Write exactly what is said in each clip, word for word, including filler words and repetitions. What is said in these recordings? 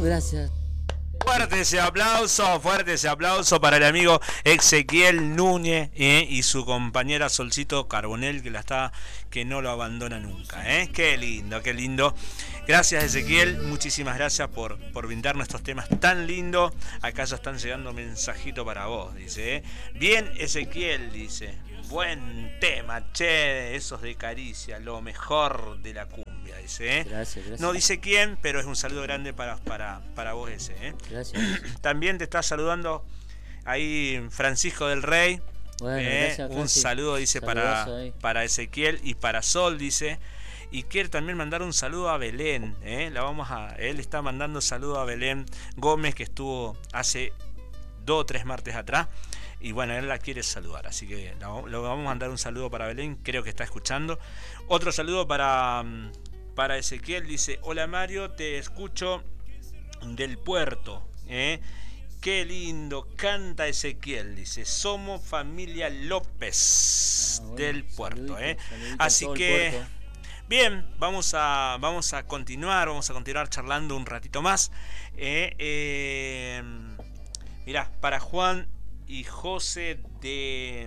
gracias. Fuerte ese aplauso, fuerte ese aplauso para el amigo Ezequiel Núñez eh, y su compañera Solcito Carbonell, que la está, que no lo abandona nunca. Eh. Qué lindo, qué lindo. Gracias, Ezequiel, muchísimas gracias por, por brindarnos estos temas tan lindos. Acá ya están llegando mensajitos para vos, dice. Eh. Bien, Ezequiel, dice. Buen tema, che, esos de Caricia, lo mejor de la cumbia, dice. ¿Eh? Gracias, gracias. No dice quién, pero es un saludo grande para, para, para vos ese. ¿Eh? Gracias, gracias. También te está saludando ahí Francisco del Rey. Bueno, ¿Eh? gracias, un Francis. saludo, dice, para, para Ezequiel y para Sol, dice. Y quiere también mandar un saludo a Belén. ¿eh? La vamos a, él está mandando saludo a Belén Gómez, que estuvo hace dos o tres martes atrás. Y bueno, él la quiere saludar, así que le vamos a mandar un saludo para Belén, creo que está escuchando. Otro saludo para, para Ezequiel, dice: hola Mario, te escucho del puerto. ¿eh? Qué lindo, canta Ezequiel, dice: somos familia López ah, bueno, del puerto. Saludito, ¿eh? Así que, bien, vamos a, vamos a continuar, vamos a continuar charlando un ratito más. ¿eh? Eh, mirá, para Juan y José de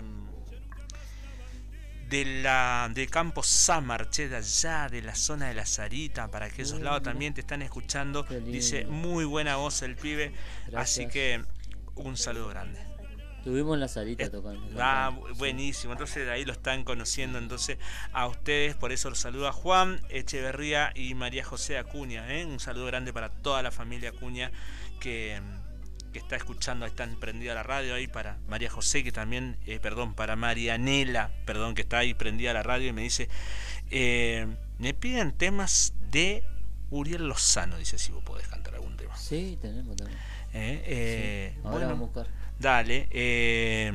de la de Campo Samarche, de allá de la zona de la Sarita, para que esos lados también te están escuchando. Dice: muy buena voz el pibe. Gracias. Así que un saludo grande. Estuvimos en la Sarita eh, tocando. Ah, buenísimo. Entonces ahí lo están conociendo. Entonces a ustedes, por eso los saluda Juan Echeverría y María José Acuña. ¿eh? Un saludo grande para toda la familia Acuña que que está escuchando, están prendida la radio ahí, para María José, que también, eh, perdón, para Marianela, perdón, que está ahí prendida la radio y me dice, eh, me piden temas de Uriel Lozano, dice, si vos podés cantar algún tema. Sí, tenemos también. Eh, eh, sí, ahora bueno, vamos a buscar. Dale, eh,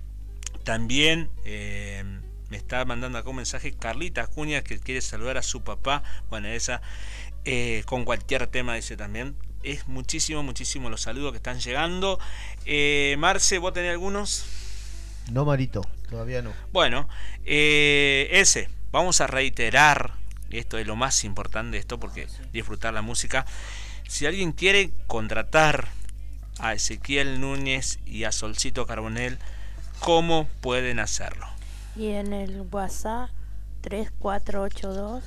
también eh, me está mandando acá un mensaje Carlita Acuña, que quiere saludar a su papá, bueno, esa, eh, con cualquier tema, dice también. Es muchísimo, muchísimo los saludos que están llegando. Eh, Marce, ¿vos tenés algunos? No, Marito, todavía no. Bueno, eh, ese, vamos a reiterar, esto es lo más importante de esto, porque disfrutar la música. Si alguien quiere contratar a Ezequiel Núñez y a Solcito Carbonell, ¿cómo pueden hacerlo? Y en el WhatsApp tres cuatro ocho dos,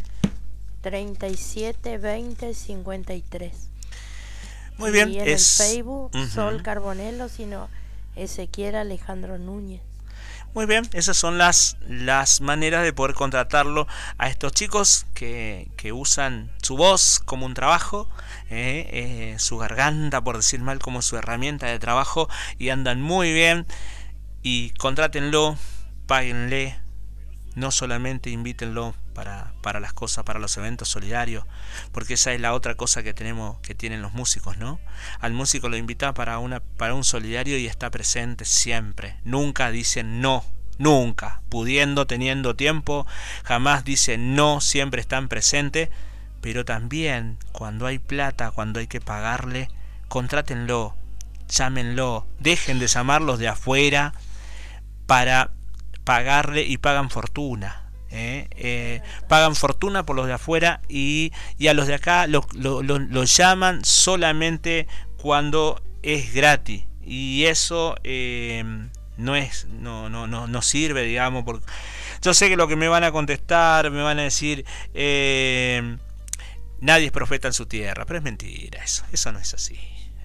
treinta y siete, veinte, cincuenta y tres. Muy bien. Y en es... el Facebook, uh-huh. Sol Carbonello, sino Ezequiel Alejandro Núñez. Muy bien, esas son las, las maneras de poder contratarlo a estos chicos que, que usan su voz como un trabajo, eh, eh, su garganta, por decir mal, como su herramienta de trabajo, y andan muy bien. Y contrátenlo, páguenle, no solamente invítenlo para, para las cosas, para los eventos solidarios, porque esa es la otra cosa que tenemos, que tienen los músicos, ¿no? Al músico lo invita para una, para un solidario y está presente siempre. Nunca dicen no, nunca, pudiendo, teniendo tiempo, jamás dicen no, siempre están presentes. Pero también cuando hay plata, cuando hay que pagarle, contrátenlo, llámenlo, dejen de llamarlos de afuera para pagarle, y pagan fortuna. Eh, eh, pagan fortuna por los de afuera, y, y a los de acá los lo, lo, lo llaman solamente cuando es gratis, y eso eh, no es no, no, no, no sirve, digamos, porque yo sé que lo que me van a contestar, me van a decir eh, nadie es profeta en su tierra, pero es mentira, eso, eso no es así.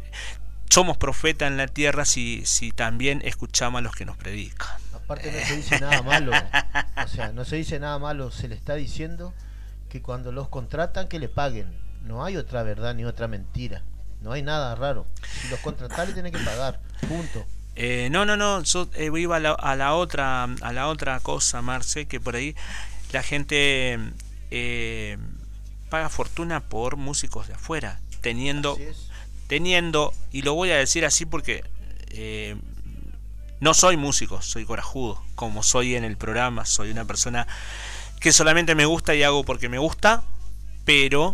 Somos profetas en la tierra si, si también escuchamos a los que nos predican. Aparte no se dice nada malo, o sea, no se dice nada malo, se le está diciendo que cuando los contratan que le paguen. No hay otra verdad ni otra mentira, no hay nada raro. Si los contratan le tienen que pagar, punto. Eh, no, no, no, yo eh, iba a la, a la otra a la otra cosa, Marce, que por ahí la gente eh, paga fortuna por músicos de afuera, teniendo, teniendo, y lo voy a decir así porque eh, no soy músico, soy corajudo, como soy en el programa, soy una persona que solamente me gusta y hago porque me gusta, pero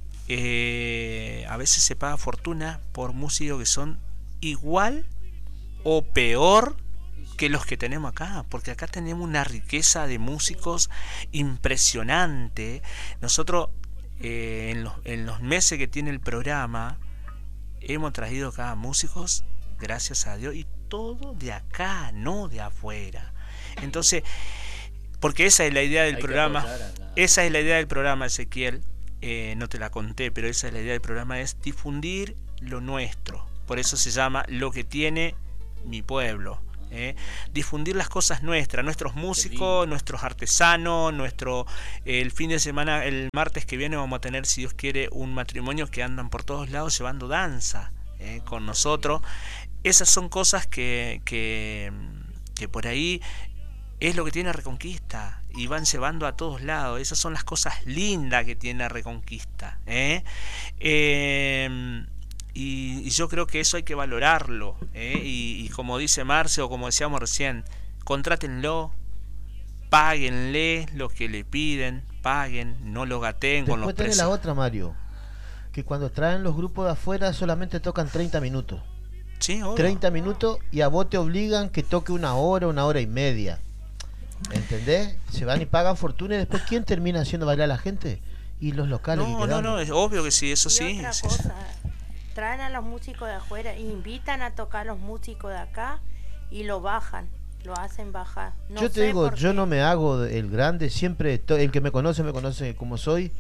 eh, a veces se paga fortuna por músicos que son igual o peor que los que tenemos acá, porque acá tenemos una riqueza de músicos impresionante. Nosotros eh, en, los, en los meses que tiene el programa, hemos traído acá músicos, gracias a Dios, y todo de acá, no de afuera. Entonces, porque esa es la idea del Hay que programa, apoyar acá. esa es la idea del programa, Ezequiel, eh, no te la conté, pero esa es la idea del programa, es difundir lo nuestro. Por eso se llama Lo que tiene mi pueblo. ¿eh? Difundir las cosas nuestras, nuestros músicos, nuestros artesanos, nuestro el fin de semana, el martes que viene vamos a tener, si Dios quiere, un matrimonio que andan por todos lados llevando danza ¿eh? con nosotros. Esas son cosas que, que, que por ahí es lo que tiene Reconquista y van llevando a todos lados. Esas son las cosas lindas que tiene Reconquista. ¿eh? Eh, y, y yo creo que eso hay que valorarlo. ¿eh? Y, y como dice Marce, o como decíamos recién, contrátenlo, páguenle lo que le piden, paguen, no lo gateen con los Después tenés precios. la otra, Mario, que cuando traen los grupos de afuera solamente tocan treinta minutos. Sí, obvio. treinta minutos y a vos te obligan que toque una hora, una hora y media. ¿Entendés? Se van y pagan fortuna y después ¿quién termina haciendo bailar a la gente? Y los locales que No, no, quedaron. no, es obvio que sí, eso Y sí. otra sí, cosa, traen a los músicos de afuera, invitan a tocar a los músicos de acá y lo bajan, lo hacen bajar. No yo te sé digo, por yo qué. no me hago el grande, siempre, to- el que me conoce, me conoce como soy.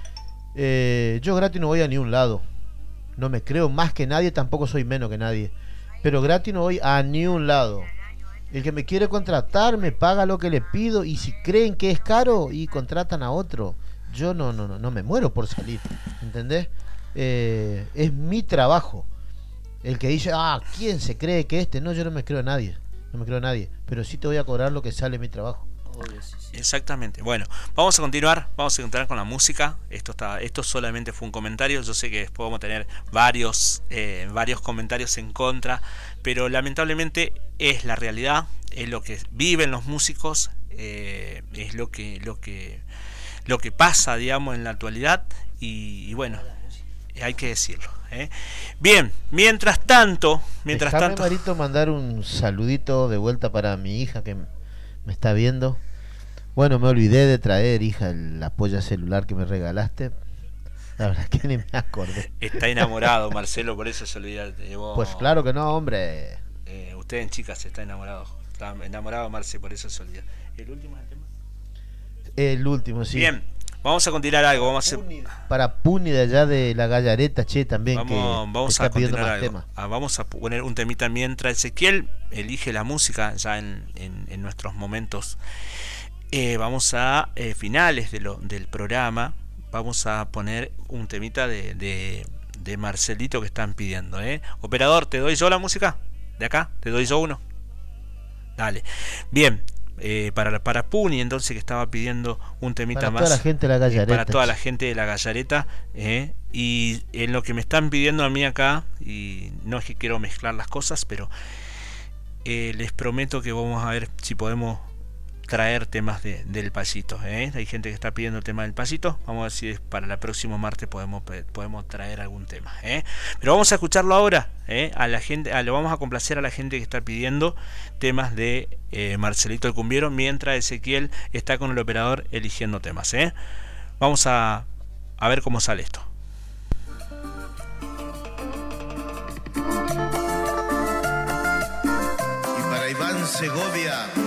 Eh, yo gratis no voy a ni un lado. No me creo más que nadie, tampoco soy menos que nadie. Pero gratis no voy a ni un lado. El que me quiere contratar me paga lo que le pido y si creen que es caro y contratan a otro. Yo no no no, no me muero por salir, ¿entendés? Eh, es mi trabajo. El que dice, ah, ¿quién se cree que este? No, yo no me creo a nadie. No me creo a nadie. Pero sí te voy a cobrar lo que sale mi trabajo. Obvio, sí, sí. Exactamente. Bueno, vamos a continuar, vamos a continuar con la música. Esto está, esto solamente fue un comentario. Yo sé que después vamos a tener varios, eh, varios comentarios en contra, pero lamentablemente es la realidad, es lo que viven los músicos, eh, es lo que, lo que, lo que pasa, digamos, en la actualidad y, y bueno, hay que decirlo. ¿eh? Bien, mientras tanto, mientras Déjame, tanto, Marito, mandar un saludito de vuelta para mi hija que me está viendo. Bueno, me olvidé de traer, hija, el apoyo celular que me regalaste. La verdad que ni me acordé. está enamorado Marcelo, por eso se olvida de vos. Pues claro que no, hombre. Eh, usted en chicas está enamorado. Está enamorado Marce, por eso se olvida. ¿El último es el tema? El último, sí. Bien, vamos a continuar algo. Vamos a hacer, Puni- Para Puni de allá de la Gallareta, che, también vamos, que vamos está a pidiendo continuar más algo. temas. Ah, vamos a poner un temita mientras Ezequiel elige la música ya en, en, en nuestros momentos. Eh, vamos a eh, finales de lo, del programa. Vamos a poner un temita de, de, de Marcelito que están pidiendo. ¿eh? Operador, ¿te doy yo la música? ¿De acá? ¿Te doy yo uno? Dale. Bien. Eh, para, para Puni entonces que estaba pidiendo un temita Para más toda la gente de la eh, Gallareta. para toda la che. gente de la Gallareta eh, y en lo que me están pidiendo a mí acá, y no es que quiero mezclar las cosas, pero eh, les prometo que vamos a ver si podemos traer temas de, del pasito. ¿eh? Hay gente que está pidiendo el tema del pasito. Vamos a ver si para el próximo martes podemos podemos traer algún tema. ¿eh? Pero vamos a escucharlo ahora. ¿eh? A la gente, a, lo vamos a complacer a la gente que está pidiendo temas de eh, Marcelito el Cumbiero, mientras Ezequiel está con el operador eligiendo temas. ¿eh? Vamos a, a ver cómo sale esto. Y para Iván Segovia.